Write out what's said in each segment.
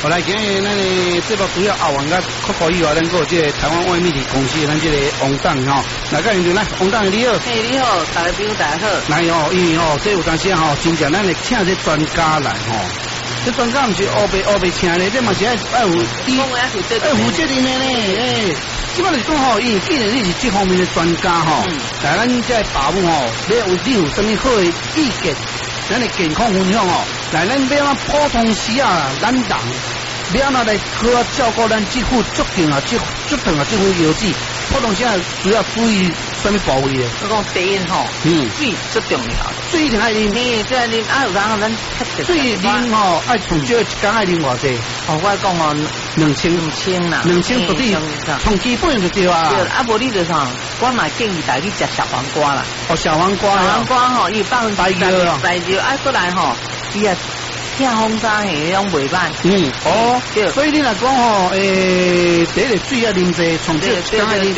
后来今日咱的节目主要阿王甲酷酷以外，咱个这个台湾外媒体公司，咱这个王董吼，来个人就来，王董你好。 嘿，你好，大家朋友大家好。 来哦，因为吼，这有当时吼，真正咱会请这专家来吼，这专家毋是黑白请的，这嘛是爱有负责任的呢，基本上讲吼，因为既然你是这方面的专家吼，来咱这爸母吼，你有什么好的意见？咱的健康分享哦，来咱要让普通时啊，咱人要让来好好照顾咱这副足长啊、足长啊这副腰子，普通时啊主要注意什么部位的？ 我讲第一吼，水最重要， 水一定爱啉。 你这啉啊，有当咱水啉吼，爱从少一天爱啉偌济？ 哦，我讲哦，2000啦 ，2000绝对从基本就对啊。 对，啊无你就啥，我嘛建议大家去食小黄瓜啦。 哦，小黄瓜， 小黄瓜吼，伊100%白肉，啊过来吼，伊也听风沙嘿，迄种袂歹。 对。所以你来讲吼，第一个水要啉济，从少一天爱啉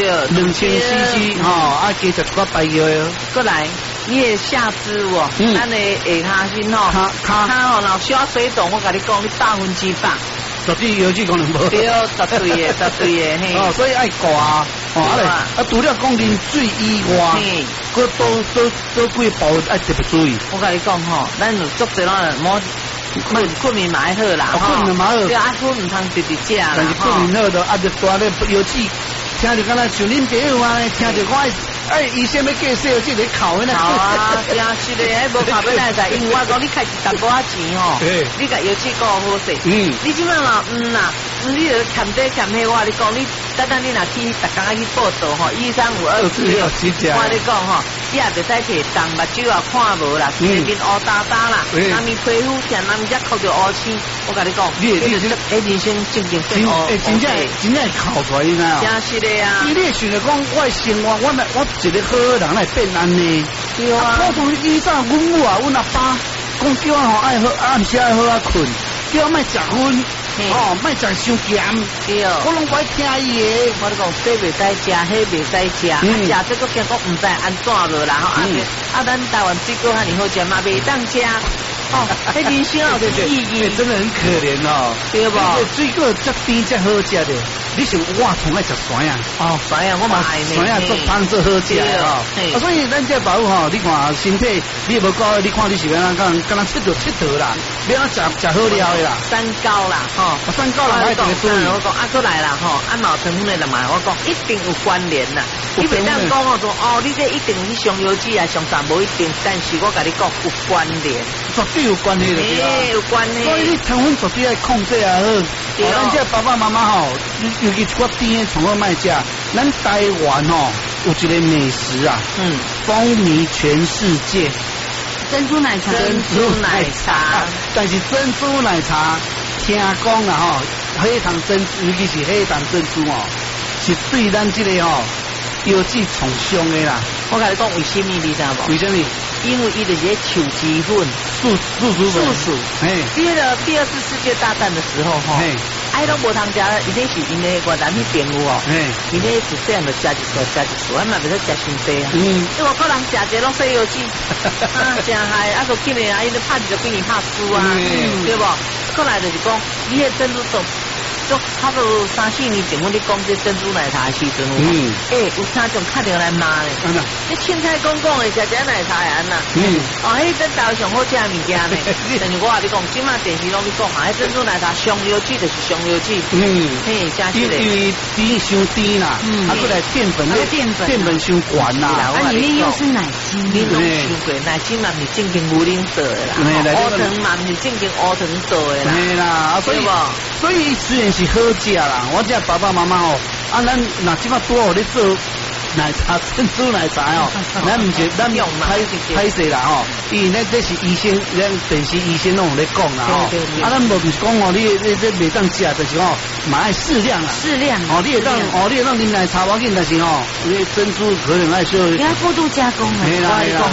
2000cc 吼，啊加10块白肉。 过来。你的下肢哦，咱的下骹心吼，骹吼，若小水肿，我甲你讲，你100%。 绝对腰子可能无。 对，绝对的，嘿。 哦，所以爱刮，除了讲啉水以外，佮都几步爱特别注意。 我甲你讲吼，咱有足侪人摸。困眠嘛好啦， 困眠嘛好。 对啊，困唔通直食啦。 但是困眠好就啊，就大咧腰子，听着敢若像恁朋友啊，听着我医生要介绍这个口的呢。 好啊，是啊，是的，无靠要来噻，因为我讲你开一淡薄仔钱吼，你甲腰子搞好势。你即摆嘛啦，你就欠这欠迄，我你讲你，等你若去逐工去报道吼，医生有26，我你讲吼，你也袂使摕重目睭啊看无啦，面面乌哒哒啦，那面皮肤疼，那面只哭着乌青，我甲你讲，人生正经变乌， 真正哭出来，你知影？ 真是的啊！ 你想着讲，我生活，我一个好人来变安尼。 对啊。 普通以前阮母啊，阮阿爸讲叫我吼爱好暗时爱好啊困，叫我莫食薰，莫食伤咸。 对。 我拢不爱听伊的。 我你讲，这袂使食，迄袂使食，食这个结果毋知安怎无啦吼。咱台湾水果遐尼好食嘛，袂当食。迄人生有意义， 真的很可怜哦， 对不？ 水果这甜这好食的，你想我从爱食酸啊？ 哦，酸啊，我嘛爱呢。 酸啊，做汤做好食哦。所以咱这保护吼，你看身体你无高，你看你是安怎敢若佚佗啦，不要食好料的啦。 三高啦， 三高啦，爱一个注意。 我讲过来啦，按毛成分的人嘛，我讲一定有关联啦。你袂当讲说你这一定你上腰子啊，上啥无一定，但是我甲你讲有关联。 绝对有关系的， 有关系。 所以你成分绝对要控制啊好。咱这爸爸妈妈吼，尤其我甜的从来卖食。咱台湾吼有一个美食啊，风靡全世界。 珍珠奶茶， 但是珍珠奶茶，听讲啦吼，黑糖珍珠，尤其是黑糖珍珠哦，是对咱这个吼腰子创伤的啦。 我甲你讲为什么你知道无？ 为什么？ 因为伊就是树脂粉，素。第二次世界大战的时候吼，拢无通食，伊那是因为越南迄边有哦，伊那是这样的食一撮，俺嘛袂使食伤济啊。因为个人食者拢西药剂，真害，就紧的啊，伊咧拍就比你拍输啊，对不？过来就是讲，你迄珍珠豆。就差不多3-4年前，我咧讲这珍珠奶茶的时阵，有听众打电话来骂咧，你凊彩讲的食奶茶安呐，迄真台湾上好食的物件呢。但是我话你讲，今嘛电视拢咧讲迄珍珠奶茶上油脂就是上油脂，嘿，真是嘞， 因为甜伤甜啦，过来淀粉伤悬啦， 里面又是奶精， 你拢伤过奶精嘛，是正经牛奶做的啦，乌糖嘛是正经乌糖做的啦， 对啦，所以虽然是好食啦，我这爸爸妈妈哦，咱若即摆多有咧做奶茶珍珠奶茶哦，咱唔是咱歹势啦吼，因为这是医生，咱电视医生拢有咧讲啦吼，咱无是讲你这袂当食，就是嘛爱适量啦，你会当啉奶茶我紧，但是你珍珠可能爱少， 不要过度加工啊，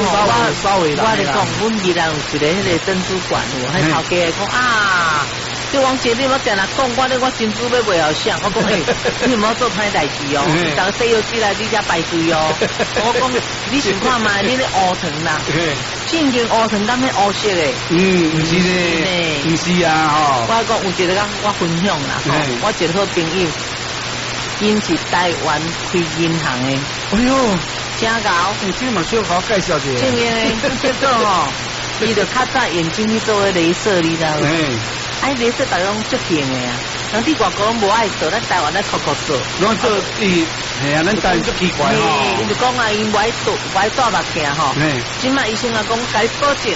稍微啦， 我咧讲，阮宜兰有一个迄个珍珠馆，迄头家讲就王姐，你莫定来讲，我真主要袂好想，我讲你莫做歹代志哦，逐个西药之来你才排队哦。我讲你想看嘛，你咧乌糖啦，正经乌糖，敢迄乌色的。 唔是咧，唔是啊吼。 我讲有一个我分享啦，我一个好朋友，因是台湾开银行的。 哎呦， 真搞！ 这嘛需要好介绍一下。 正经的，结果吼，伊就较早眼睛去做个镭射，你知道无？哎，镭射大家拢足平的啊，人哋外国拢无爱做，咱台湾咧酷酷做。 拢做伊，系啊，咱台湾足奇怪吼。 伊就讲啊，伊歪大目镜吼。今麦医生啊讲，甲你保证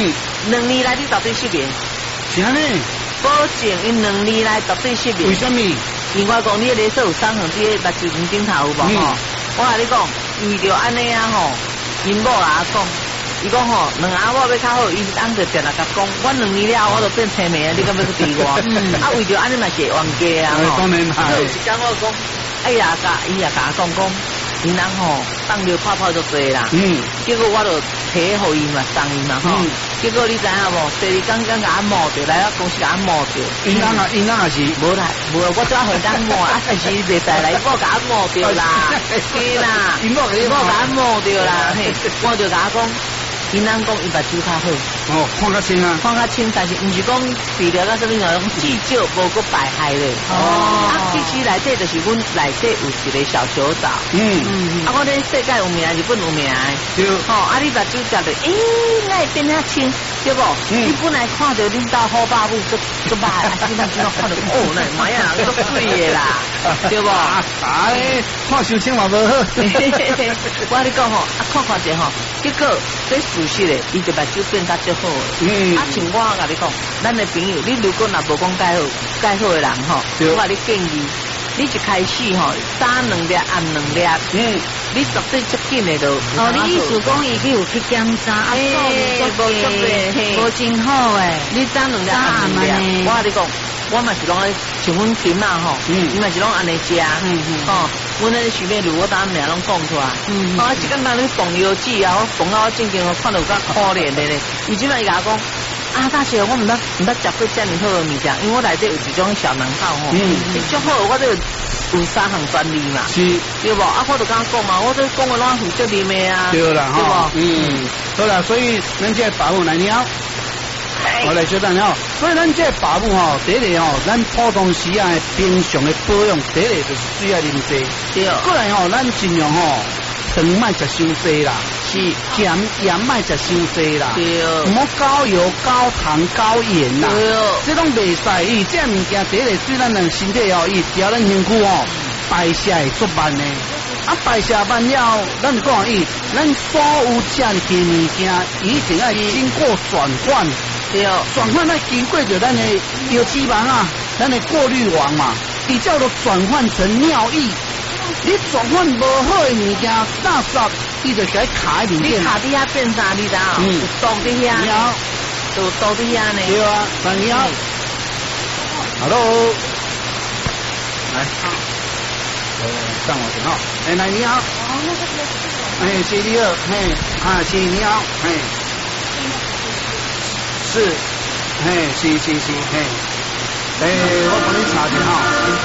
，2年内你绝对失明。 是安尼？ 保证伊2年内绝对失明。 为什么？ 因为讲你的镭射有伤痕，你的目睭顶头有无吼？我甲你讲，为着安尼啊吼，因某啊讲。伊讲吼，2阿我要较好，伊翁就定来甲讲，我2年了，我就变青眉啊！你敢要去追我？啊，为着安尼嘛是冤家啊！ 当然嘛。 有一天我讲，哎呀，伊也甲我讲，因人吼放尿泡就多啦。结果我就摕互伊嘛，送伊嘛吼。结果你知影无？第二天甲我摸着，来我公司甲我摸着。 因人也是无啦，无我怎互人摸啊？但是袂使来，我甲我摸着啦，对啦， 因某甲我摸着啦，嘿，我就甲我讲。因人讲伊目睭较好， 看较清啊， 看较清，但是毋是讲治疗到什么样，至少无个败害咧。其实内底就是阮内底有一个小球藻。我咧世界有名，日本有名的。对。你目睭食着，那会变遐清，对不？你本来看到恁兜好爸母个歹，现在看到那妈呀，都水的啦，对不？ 看手清嘛无好。 我你讲看者结果这事实的，伊就目睭变甲足好。像我甲你讲，咱的朋友，你如果若无讲介好的人我甲你建议，你一开始早2粒，暗2粒，你绝对足紧的都。 你意思讲伊有去检查，无真好诶。 你早2粒，暗2粒，我甲你讲。我嘛是拢爱像阮金啊伊嘛是拢安尼食，阮咧许美如我当名拢讲出来，一间人咧缝药剂啊，我缝到我正经看到有较可怜的咧，伊即摆伊甲我讲，大姐我毋捌食过遮尔好的物件，因为我内底有一种小能耗足好，我这有3项专利嘛，是，对无？我就甲讲嘛，我这讲的拢负责任的啊， 对啦，对无？好啦，所以咱这保护来了。我来小等所以咱这保护第一个咱普通时啊平常的保养，第一个就是水要啉多。对。过来咱尽量糖莫食伤多啦，是盐莫食伤多啦，对。唔好高油、高糖、高盐啦，对。这种袂使，伊这物件第一个对咱人身体伊调咱身躯代谢会足慢的。代谢慢了，咱讲咱所有食入去物件，一定要经过转换。对，转换要经过着咱的有脂肪啊，咱的过滤网嘛，伊叫做转换成尿液。你转换无好的物件，垃圾伊就该卡喺里面。 你卡底下变啥？你知道？倒底下。就倒底下呢。 对啊，你好。Hello。来。上我电话。来你好。谢你好。谢你好。是，是，我帮你查一下